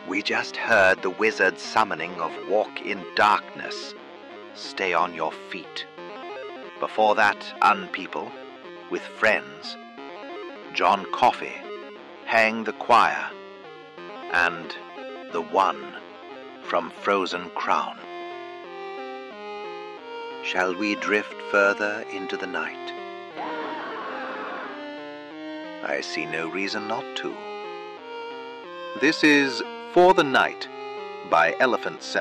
We just heard the wizard's summoning of Walk in Darkness. Stay on your feet. Before that, Unpeople, with Friends, John Coffey, Hang the Choir, and The One from Frozen Crown. Shall we drift further into the night? I see no reason not to. This is For the Night by Elephant